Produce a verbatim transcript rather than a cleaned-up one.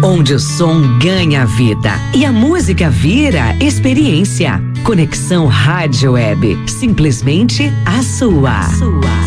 onde o som ganha vida e a música vira experiência. Conexão Rádio Web, simplesmente a sua. A sua.